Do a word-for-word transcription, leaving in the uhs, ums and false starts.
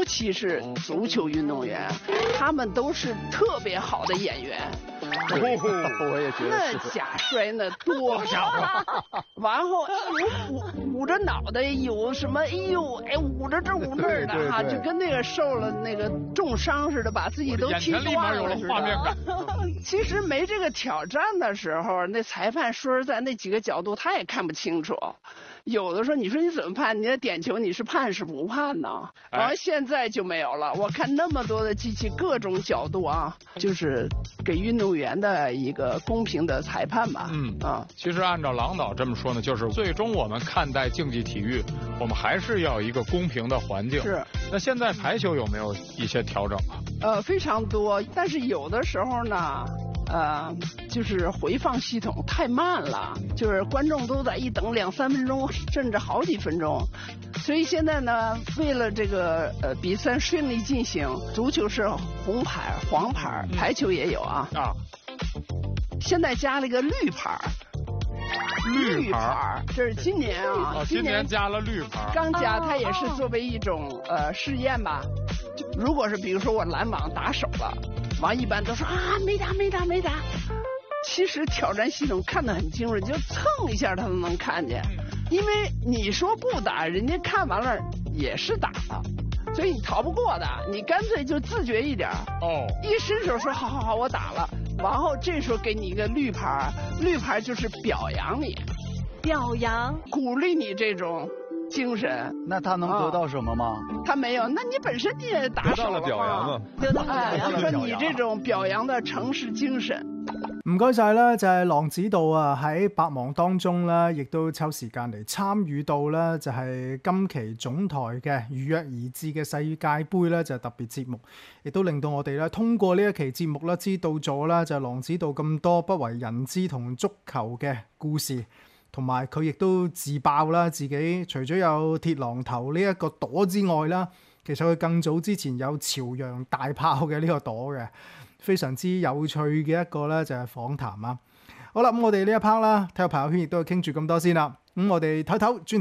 尤其是足球运动员，他们都是特别好的演员。 我也觉得那假摔那多少，然后有捂捂着脑袋，有什么哎呦哎捂着这捂那儿的哈，就跟那个受了那个重伤似的，把自己都踢断了似的。其实没这个挑战的时候，那裁判说实在那几个角度他也看不清楚。有的时候你说你怎么判？你的点球你是判是不判呢？然后现在就没有了。我看那么多的机器，各种角度啊，就是给运动员的一个公平的裁判吧。 嗯啊， 其实按照郎导这么说呢，就是最终我们看待竞技体育，我们还是要一个公平的环境。 是。 那现在排球有没有一些调整啊？ 呃，非常多，但是有的时候呢。呃，就是回放系统太慢了，就是观众都在一等两三分钟，甚至好几分钟。所以现在呢，为了这个呃比赛顺利进行，足球是红牌、黄牌，排球也有啊。 啊。 现在加了一个绿牌。 绿牌，这是今年啊， 哦、今年加了绿牌， 刚加，它也是作为一种呃试验吧。就如果是比如说我拦网打手了。完一般都说啊没打没打没打，其实挑战系统看得很清楚，就蹭一下他都能看见，因为你说不打，人家看完了也是打了，所以你逃不过的，你干脆就自觉一点哦， 一伸手说好好好我打了，然后这时候给你一个绿牌，绿牌就是表扬你， 表扬鼓励你这种精神。 那他能得到什么吗？ 啊、他没有，那你本身你也打手了嘛， 得到了表扬啊， 得到哎，说你这种表扬的城市精神。 唔該晒啦，就係郎指導啊，喺百忙當中啦，亦都抽時間嚟參與到啦，就係今期總台嘅如約而至嘅世界盃咧，就係特別節目，亦都令到我哋咧通過呢一期節目啦，知道咗啦，就係郎指導咁多不為人知同足球嘅故事。同埋佢亦都自爆啦，自己除咗有鐵榔頭呢一個朵之外啦，其實佢更早之前有朝陽大炮嘅呢個朵嘅，非常之有趣嘅一個咧就係訪談啊。好啦，咁我哋呢一 part 啦，體育朋友圈亦都傾住咁多先啦。咁我哋唞唞轉。